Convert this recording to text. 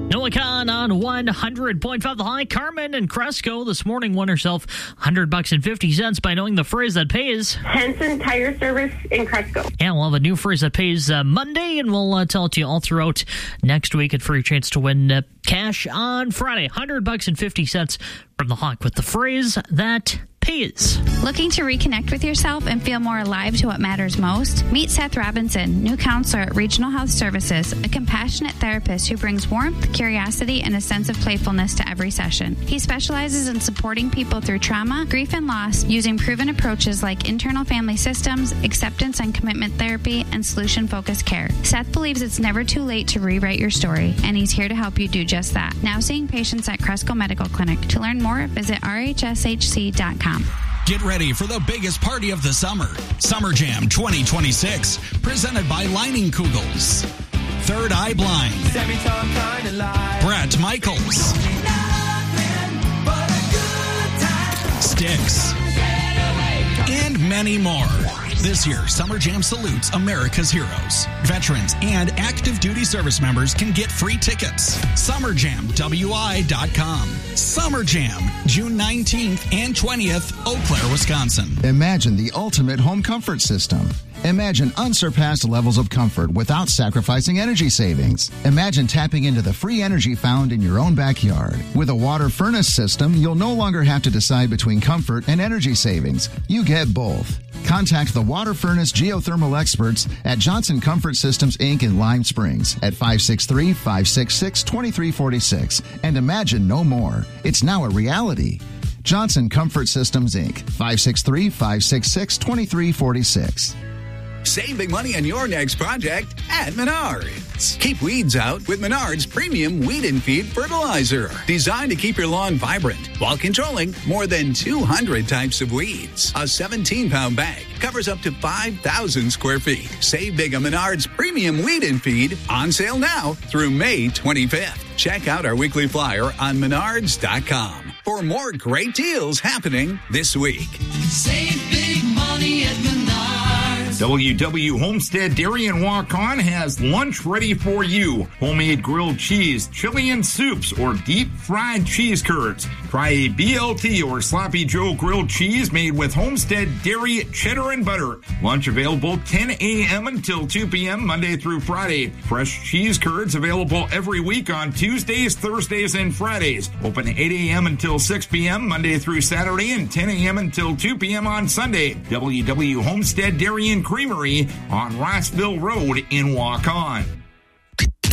Noah Khan on 100.5 The High. Carmen and Cresco this morning won herself $100.50 by knowing the phrase that pays. Henson Tire Service in Cresco. Yeah, we'll have a new phrase that pays Monday, and we'll tell it to you all throughout next week and for your chance to win cash on Friday. $100.50 from the Hawk with the phrase that pays. Looking to reconnect with yourself and feel more alive to what matters most? Meet Seth Robinson, new counselor at Regional Health Services, a compassionate therapist who brings warmth, curiosity, and a sense of playfulness to every session. He specializes in supporting people through trauma, grief, and loss using proven approaches like internal family systems, acceptance and commitment therapy, and solution-focused care. Seth believes it's never too late to rewrite your story, and he's here to help you do just that. Now seeing patients at Cresco Medical Clinic. To learn more, visit rhshc.com. Get ready for the biggest party of the summer. Summer Jam 2026. Presented by Lining Kugels. Third Eye Blind. Brett Michaels. Styx. And many more. This year, Summer Jam salutes America's heroes. Veterans and active duty service members can get free tickets. SummerJamWI.com. Summer Jam, June 19th and 20th, Eau Claire, Wisconsin. Imagine the ultimate home comfort system. Imagine unsurpassed levels of comfort without sacrificing energy savings. Imagine tapping into the free energy found in your own backyard. With a water furnace system, you'll no longer have to decide between comfort and energy savings. You get both. Contact the Water Furnace Geothermal experts at Johnson Comfort Systems, Inc. in Lime Springs at 563-566-2346 and imagine no more. It's now a reality. Johnson Comfort Systems, Inc. 563-566-2346. Save big money on your next project at Menards. Keep weeds out with Menards Premium Weed and Feed Fertilizer. Designed to keep your lawn vibrant while controlling more than 200 types of weeds. A 17-pound bag covers up to 5,000 square feet. Save big on Menards Premium Weed and Feed, on sale now through May 25th. Check out our weekly flyer on Menards.com for more great deals happening this week. Save big money at Menards. WW Homestead Dairy and Walk-On has lunch ready for you. Homemade grilled cheese, chili and soups, or deep-fried cheese curds. Try a BLT or Sloppy Joe grilled cheese made with Homestead Dairy, cheddar, and butter. Lunch available 10 a.m. until 2 p.m. Monday through Friday. Fresh cheese curds available every week on Tuesdays, Thursdays, and Fridays. Open 8 a.m. until 6 p.m. Monday through Saturday and 10 a.m. until 2 p.m. on Sunday. WW Homestead Dairy and Creamery on Rossville Road in Waukon.